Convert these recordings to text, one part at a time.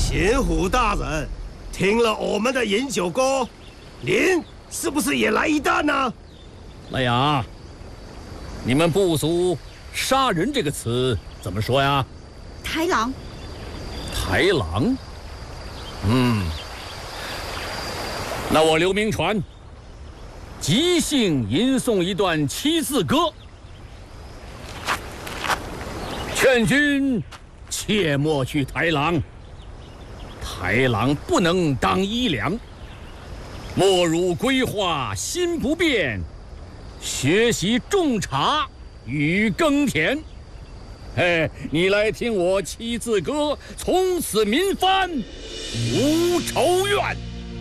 秦虎大人，听了我们的饮酒歌，您是不是也来一弹呢？ 来呀，你们部族“杀人”这个词怎么说呀？ 豺狼。 豺狼。那我刘铭传即兴吟诵一段七字歌，劝君切莫去豺狼。豺狼不能当衣粮，莫如归化心不变，学习种茶与耕田。你来听我七字歌，从此民番无仇怨。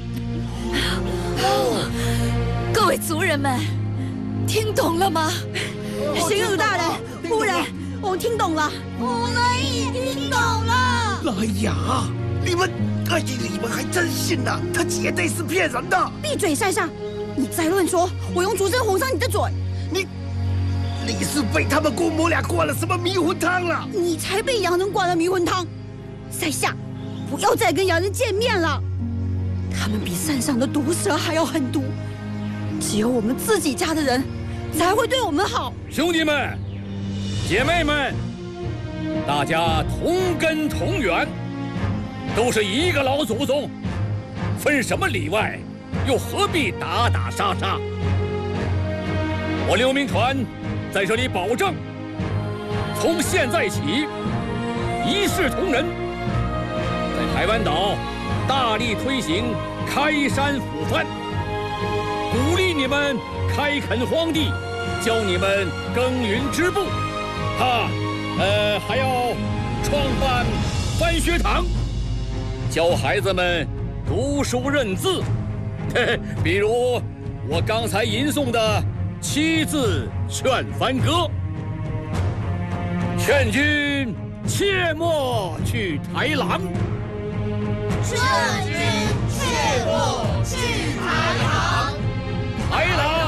各位族人们，听懂了吗？行主大人、夫人，我们听懂了，我们也听懂了。 来呀，你们还真信呐？他绝对是骗人的！ 闭嘴，山上！你再乱说，我用竹针哄上你的嘴。 你是被他们姑母俩灌了什么迷魂汤了？ 你才被洋人灌了迷魂汤！在下，不要再跟洋人见面了。他们比山上的毒蛇还要狠毒，只有我们自己家的人才会对我们好。 兄弟们、姐妹们，大家同根同源，都是一个老祖宗，分什么里外，又何必打打杀杀？我刘铭传在这里保证，从现在起，一视同仁，在台湾岛大力推行开山抚番，鼓励你们开垦荒地，教你们耕耘织布，还要创办番学堂，教孩子们读书认字。比如我刚才吟诵的七字劝番歌，劝君切莫去豺狼。 劝君切莫去豺狼。 豺狼